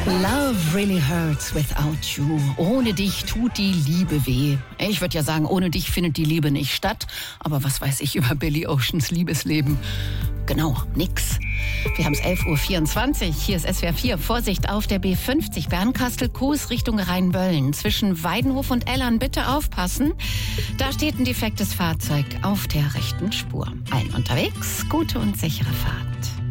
Love really hurts without you. Ohne dich tut die Liebe weh. Ich würde ja sagen, ohne dich findet die Liebe nicht statt. Aber was weiß ich über Billy Oceans Liebesleben? Genau, nix. Wir haben es 11.24 Uhr. Hier ist SWR 4. Vorsicht auf der B50 Bernkastel-Kues Richtung Rheinböllen. Zwischen Weidenhof und Ellern bitte aufpassen. Da steht ein defektes Fahrzeug auf der rechten Spur. Allen unterwegs, gute und sichere Fahrt.